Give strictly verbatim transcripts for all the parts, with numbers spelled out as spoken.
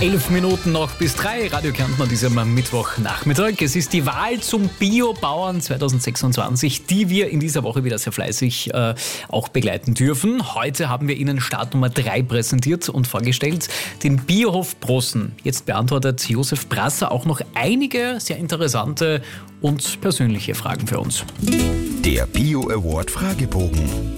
Elf Minuten noch bis drei, Radio Kärnten an diesem Mittwochnachmittag. Es ist die Wahl zum Biobauern zwanzig sechsundzwanzig, die wir in dieser Woche wieder sehr fleißig äh, auch begleiten dürfen. Heute haben wir Ihnen Start Nummer drei präsentiert und vorgestellt, den Biohof Brossen. Jetzt beantwortet Josef Brasser auch noch einige sehr interessante und persönliche Fragen für uns. Der Bio-Award-Fragebogen.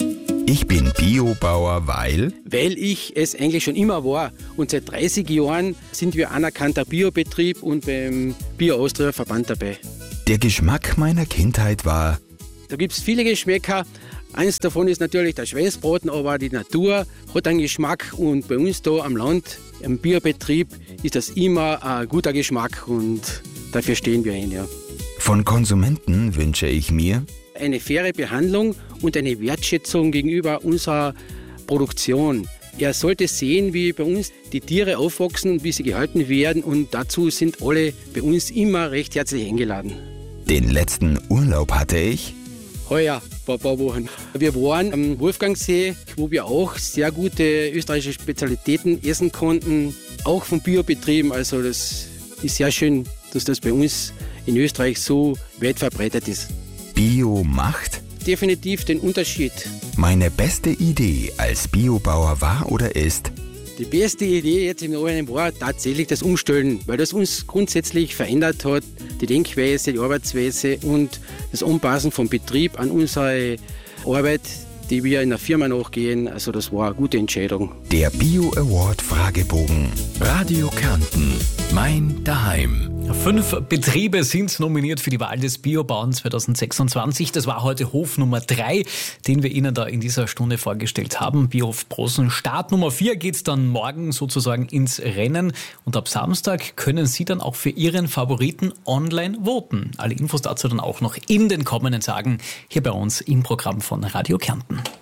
Ich bin Biobauer, weil... Weil ich es eigentlich schon immer war. Und seit dreißig Jahren sind wir anerkannter Biobetrieb und beim Bio-Austria-Verband dabei. Der Geschmack meiner Kindheit war... Da gibt es viele Geschmäcker. Eins davon ist natürlich der Schweißbraten, aber die Natur hat einen Geschmack. Und bei uns da am Land, im Biobetrieb, ist das immer ein guter Geschmack. Und dafür stehen wir hin, ja. Von Konsumenten wünsche ich mir... eine faire Behandlung und eine Wertschätzung gegenüber unserer Produktion. Er sollte sehen, wie bei uns die Tiere aufwachsen, wie sie gehalten werden, und dazu sind alle bei uns immer recht herzlich eingeladen. Den letzten Urlaub hatte ich... heuer, vor ein paar Wochen. Wir waren am Wolfgangsee, wo wir auch sehr gute österreichische Spezialitäten essen konnten, auch von Biobetrieben. Also das ist sehr schön, dass das bei uns in Österreich so weit verbreitet ist. Bio macht? Definitiv den Unterschied. Meine beste Idee als Biobauer war oder ist? Die beste Idee jetzt im neuen Jahr war tatsächlich das Umstellen, weil das uns grundsätzlich verändert hat, die Denkweise, die Arbeitsweise und das Anpassen vom Betrieb an unsere Arbeit, die wir in der Firma nachgehen. Also das war eine gute Entscheidung. Der Bio-Award-Fragebogen. Radio Kärnten. Mein Daheim. Fünf Betriebe sind nominiert für die Wahl des Biobauern zwanzig sechsundzwanzig. Das war heute Hof Nummer drei, den wir Ihnen da in dieser Stunde vorgestellt haben. Biohof Brossen. Start Nummer vier geht dann morgen sozusagen ins Rennen. Und ab Samstag können Sie dann auch für Ihren Favoriten online voten. Alle Infos dazu dann auch noch in den kommenden Tagen hier bei uns im Programm von Radio Kärnten.